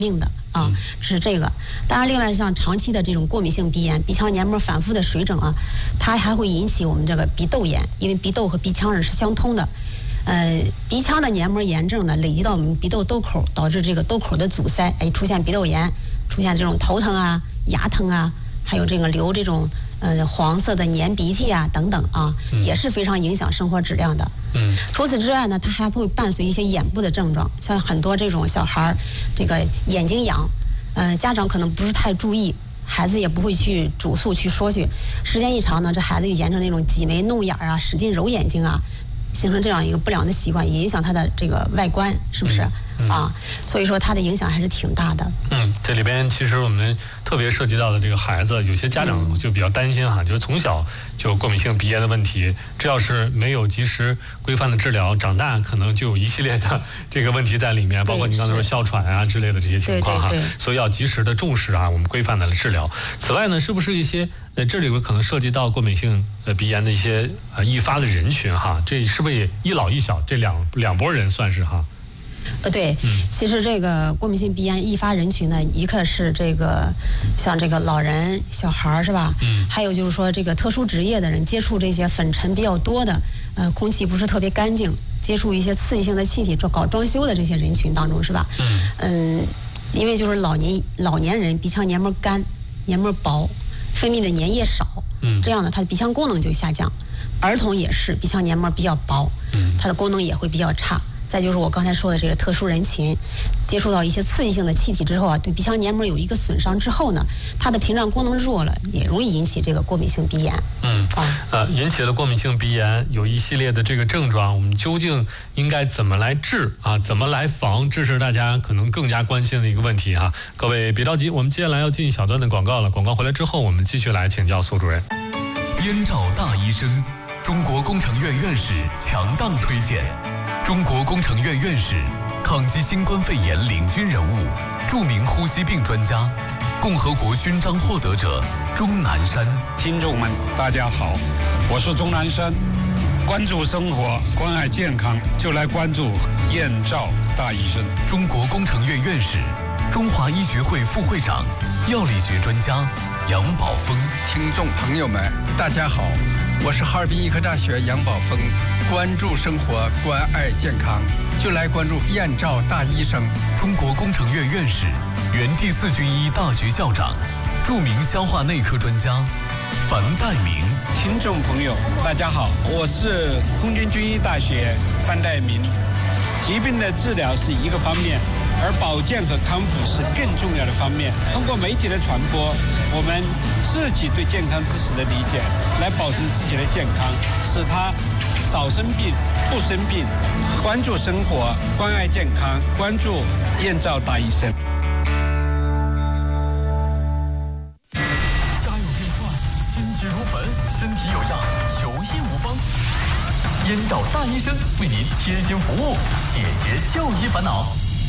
命的啊，是这个。当然，另外像长期的这种过敏性鼻炎、鼻腔黏膜反复的水肿啊，它还会引起我们这个鼻窦炎，因为鼻窦和鼻腔是相通的。鼻腔的黏膜炎症呢，累积到我们鼻窦窦口，导致这个窦口的阻塞，出现鼻窦炎，出现这种头疼啊、牙疼啊，还有这个流这种黄色的黏鼻涕啊等等啊，也是非常影响生活质量的。除此之外呢，它还会伴随一些眼部的症状，像很多这种小孩这个眼睛痒，家长可能不是太注意，孩子也不会去主诉去说去，时间一长呢，这孩子就研成那种挤眉弄眼啊，使劲揉眼睛啊，形成这样一个不良的习惯，也影响他的这个外观，是不是啊？所以说它的影响还是挺大的。 这里边其实我们特别涉及到的这个孩子，有些家长就比较担心哈，就是从小就过敏性鼻炎的问题，这要是没有及时规范的治疗，长大可能就有一系列的这个问题在里面，包括你刚才说哮喘啊之类的这些情况哈，所以要及时的重视啊，我们规范的治疗。此外呢，是不是一些这里可能涉及到过敏性鼻炎的一些易发的人群哈，这是不是也一老一小这两拨人算是哈？ 对，其实这个过敏性鼻炎易发人群呢，一个是这个像这个老人、小孩是吧？还有就是说这个特殊职业的人，接触这些粉尘比较多的，空气不是特别干净，接触一些刺激性的气体，搞装修的这些人群当中是吧？因为就是老年人鼻腔黏膜干、黏膜薄，分泌的粘液少，这样呢，它的鼻腔功能就下降。儿童也是鼻腔黏膜比较薄，它的功能也会比较差。再就是我刚才说的这个特殊人群，接触到一些刺激性的气体之后啊，对鼻腔黏膜有一个损伤之后呢，它的屏障功能弱了，也容易引起这个过敏性鼻炎。 引起了过敏性鼻炎有一系列的这个症状，我们究竟应该怎么来治啊？怎么来防？这是大家可能更加关心的一个问题哈。各位别着急，我们接下来要进一小段的广告了。广告回来之后，我们继续来请教苏主任。 燕赵大医生，中国工程院院士强档推荐。中国工程院院士，抗击新冠肺炎领军人物，著名呼吸病专家，共和国勋章获得者钟南山。 听众们，大家好，我是钟南山。关注生活，关爱健康，就来关注燕赵大医生。 中国工程院院士，中华医学会副会长，药理学专家杨宝峰。 听众朋友们，大家好，我是哈尔滨医科大学杨宝峰。关注生活，关爱健康，就来关注燕赵大医生。 中国工程院院士，原第4军医大学校长，著名消化内科专家樊岱明。 听众朋友，大家好，我是空军军医大学樊岱明。疾病的治疗是一个方面，而保健和康复是更重要的方面。通过媒体的传播，我们自己对健康知识的理解，来保证自己的健康，使它少生病、不生病。关注生活，关爱健康，关注燕赵大医生。 家有变幻，心急如焚，身体有恙，求医无方。燕赵大医生为您贴心服务，解决就医烦恼。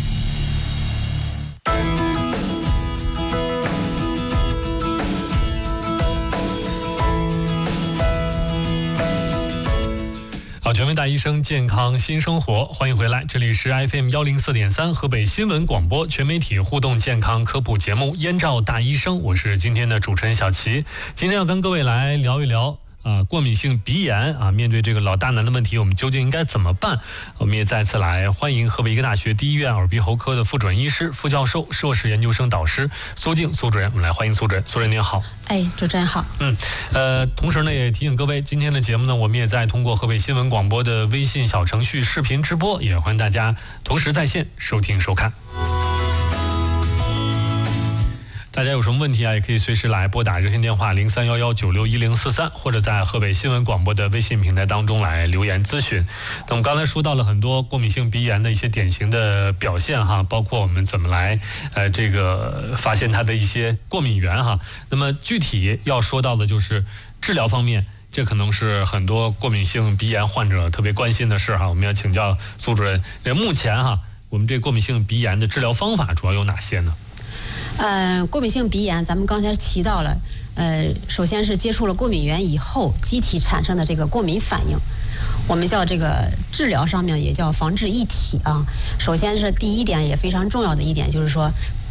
权威大医生，健康新生活，欢迎回来，这里是 FM 104.3河北新闻广播全媒体互动健康科普节目《燕赵大医生》，我是今天的主持人小齐。今天要跟各位来聊一聊过敏性鼻炎啊，面对这个老大难的问题，我们究竟应该怎么办？我们也再次来欢迎河北医科大学第一医院耳鼻喉科的副主任医师、副教授、硕士研究生导师苏静苏主任，我们来欢迎苏主任。苏主任您好。 主持人好。 同时呢，也提醒各位，今天的节目呢，我们也在通过河北新闻广播的微信小程序视频直播，也欢迎大家同时在线收听收看。大家有什么问题啊，也可以随时来拨打热线电话0311961043，或者在河北新闻广播的微信平台当中来留言咨询。那我们刚才说到了很多过敏性鼻炎的一些典型的表现哈，包括我们怎么来这个发现它的一些过敏源哈。那么具体要说到的就是治疗方面，这可能是很多过敏性鼻炎患者特别关心的事哈。我们要请教苏主任，目前哈，我们这过敏性鼻炎的治疗方法主要有哪些呢？ 过敏性鼻炎，咱们刚才提到了，首先是接触了过敏源以后，机体产生的这个过敏反应。 我们叫这个治疗上面也叫防治一体啊。首先是第一点也非常重要的一点，就是说